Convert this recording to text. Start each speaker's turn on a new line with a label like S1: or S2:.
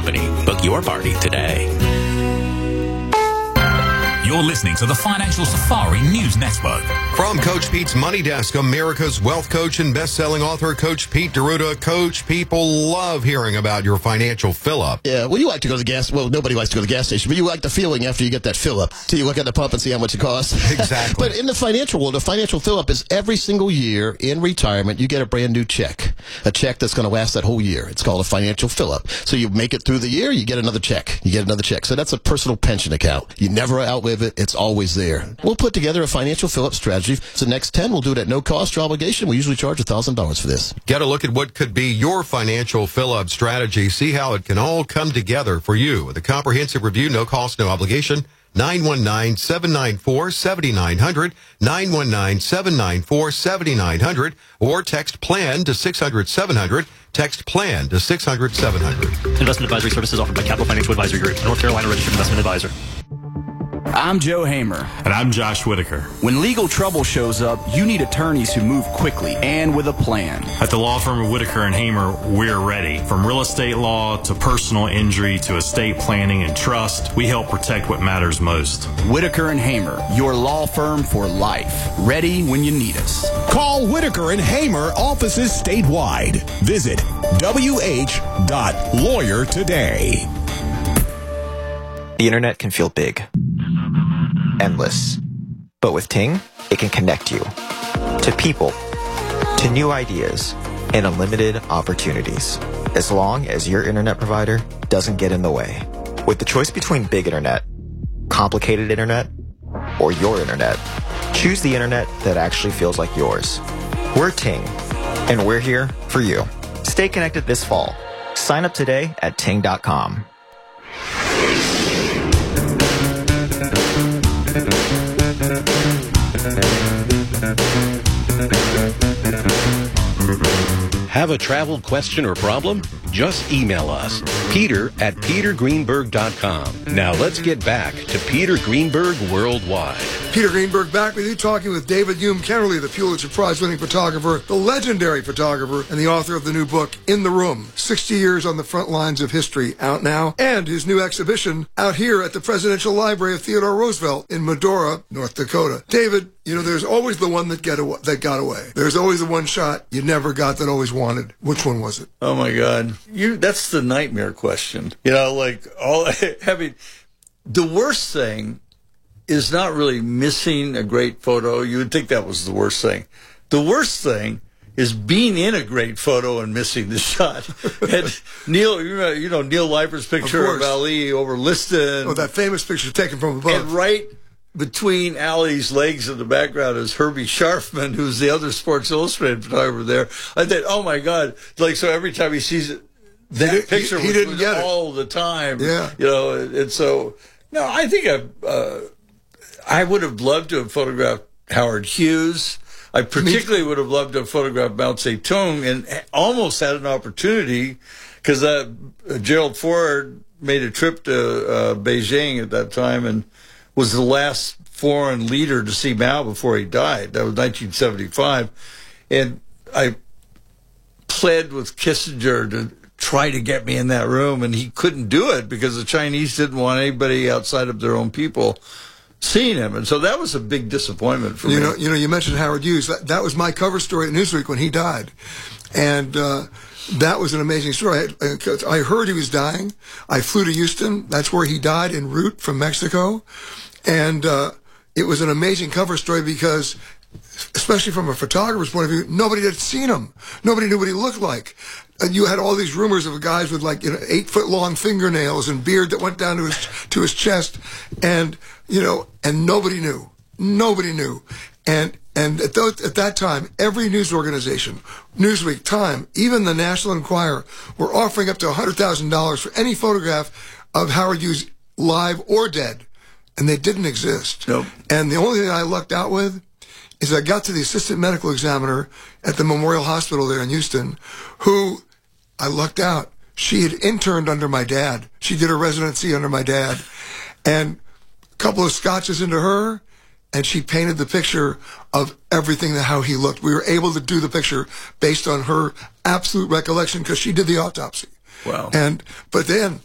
S1: Company. Book your party today. You're listening to the Financial Safari News Network.
S2: From Coach Pete's Money Desk, America's wealth coach and best-selling author, Coach Pete D'Arruda. Coach, people love hearing about your financial fill-up.
S3: Yeah, well, you like to go to the gas. Well, nobody likes to go to the gas station, but you like the feeling after you get that fill-up. So you look at the pump and see how much it costs.
S2: Exactly.
S3: But in the financial world, a financial fill-up is every single year in retirement, you get a brand new check. A check that's going to last that whole year. It's called a financial fill-up. So you make it through the year, you get another check. You get another check. So that's a personal pension account. You never outlive it. It's always there. We'll put together a financial fill-up strategy. So next 10, we'll do it at no cost or obligation. We usually charge $1,000 for this.
S2: Get a look at what could be your financial fill-up strategy. See how it can all come together for you. With a comprehensive review, no cost, no obligation. 919-794-7900, 919-794-7900, or text PLAN to 600-700, text PLAN to 600-700.
S4: Investment advisory services offered by Capital Financial Advisory Group, North Carolina registered investment advisor.
S5: I'm Joe Hamer.
S6: And I'm Josh Whitaker.
S5: When legal trouble shows up, you need attorneys who move quickly and with a plan.
S6: At the law firm of Whitaker and Hamer, we're ready. From real estate law to personal injury to estate planning and trust, we help protect what matters most.
S5: Whitaker and Hamer, your law firm for life. Ready when you need us.
S7: Call Whitaker and Hamer offices statewide. Visit wh.lawyer today.
S8: The internet can feel big, endless, but with Ting, it can connect you to people, to new ideas, and unlimited opportunities, as long as your internet provider doesn't get in the way. With the choice between big internet, complicated internet, or your internet, choose the internet that actually feels like yours. We're Ting, and we're here for you. Stay connected this fall. Sign up today at ting.com.
S9: Have a travel question or problem? Just email us, peter@petergreenberg.com. Now let's get back to Peter Greenberg Worldwide.
S10: Peter Greenberg back with you, talking with David Hume Kennerly, the Pulitzer Prize-winning photographer, the legendary photographer, and the author of the new book, In the Room, 60 Years on the Front Lines of History, out now, and his new exhibition out here at the Presidential Library of Theodore Roosevelt in Medora, North Dakota. David, you know, there's always the one that got away. There's always the one shot you never got that always wanted. Which one was it?
S11: Oh my God, that's the nightmare question. You know, like the worst thing is not really missing a great photo. You would think that was the worst thing. The worst thing is being in a great photo and missing the shot. And Neil Leiper's picture of Ali over Liston.
S10: Oh, that famous picture taken from above.
S11: And right between Ali's legs in the background is Herbie Scharfman, who's the other Sports Illustrated photographer there. I thought, oh my God! Like, so every time he sees it, that picture
S10: he didn't get
S11: all the time.
S10: Yeah,
S11: you know, and so no, I think I would have loved to have photographed Howard Hughes. I particularly would have loved to have photographed Mao Zedong, and almost had an opportunity because Gerald Ford made a trip to Beijing at that time and was the last foreign leader to see Mao before he died. That was 1975. And I pled with Kissinger to try to get me in that room, and he couldn't do it because the Chinese didn't want anybody outside of their own people seeing him. And so that was a big disappointment for me.
S10: You know, you mentioned Howard Hughes. That was my cover story at Newsweek when he died. And that was an amazing story. I heard he was dying. I flew to Houston. That's where he died, en route from Mexico. And it was an amazing cover story because, especially from a photographer's point of view, nobody had seen him. Nobody knew what he looked like. And you had all these rumors of guys with 8-foot-long fingernails and beard that went down to his chest, and nobody knew. Nobody knew. And at that time, every news organization, Newsweek, Time, even the National Enquirer, were offering up to $100,000 for any photograph of Howard Hughes live or dead. And they didn't exist.
S11: Nope.
S10: And the only thing I lucked out with is I got to the assistant medical examiner at the Memorial Hospital there in Houston, who I lucked out. She had interned under my dad. She did her residency under my dad. And a couple of scotches into her, and she painted the picture of everything, how he looked. We were able to do the picture based on her absolute recollection because she did the autopsy.
S11: Wow.
S10: But then